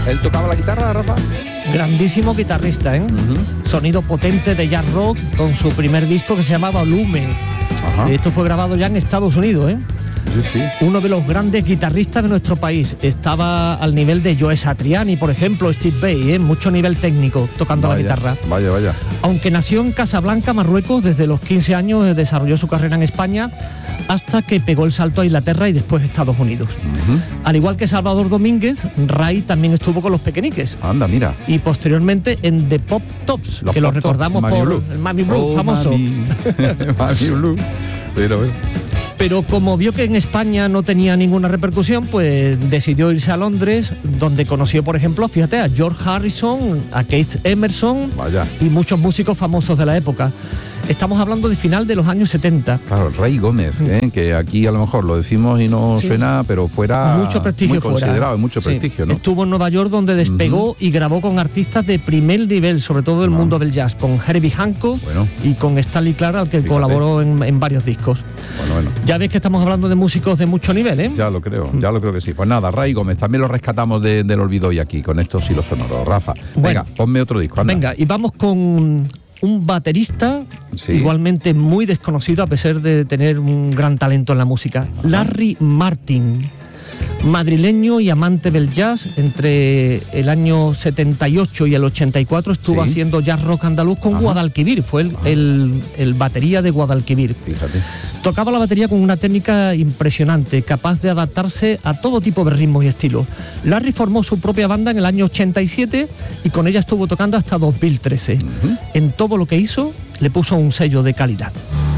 ¿Él tocaba la guitarra, Rafa? Grandísimo guitarrista, ¿eh? Sonido potente de jazz rock con su primer disco que se llamaba Lume. Esto fue grabado ya en Estados Unidos, ¿eh? Sí. Uno de los grandes guitarristas de nuestro país. Estaba al nivel de Joe Satriani, por ejemplo, Steve Vai, mucho nivel técnico tocando la guitarra. Vaya. Aunque nació en Casablanca, Marruecos, desde los 15 años desarrolló su carrera en España hasta que pegó el salto a Inglaterra y después a Estados Unidos. Al igual que Salvador Domínguez, Ray también estuvo con los Pequeñiques. Anda, mira. Y posteriormente en The Pop Tops, que lo recordamos por el Mami Blue famoso. Mami Blue. Pero como vio que en España no tenía ninguna repercusión, pues decidió irse a Londres, donde conoció, por ejemplo, fíjate, a George Harrison, a Keith Emerson y muchos músicos famosos de la época. Estamos hablando de final de los años 70. Claro, Ray Gómez, que aquí a lo mejor lo decimos y no suena, pero fuera mucho prestigio, muy considerado, mucho prestigio, ¿no? Estuvo en Nueva York, donde despegó y grabó con artistas de primer nivel, sobre todo del mundo del jazz, con Herbie Hancock y con Stanley Clarke, al que colaboró en varios discos. Bueno. Ya ves que estamos hablando de músicos de mucho nivel, ¿eh? Ya lo creo que sí. Pues nada, Ray Gómez, también lo rescatamos del olvido hoy aquí, con estos hilos sonoros. Rafa, venga, ponme otro disco, anda. Venga, y vamos con un baterista igualmente muy desconocido a pesar de tener un gran talento en la música. Larry Martin, madrileño y amante del jazz. Entre el año 78 y el 84 estuvo haciendo jazz rock andaluz con Guadalquivir. Fue el batería de Guadalquivir. Fíjate. Tocaba la batería con una técnica impresionante, capaz de adaptarse a todo tipo de ritmos y estilos. Larry formó su propia banda en el año 87 y con ella estuvo tocando hasta 2013. En todo lo que hizo le puso un sello de calidad.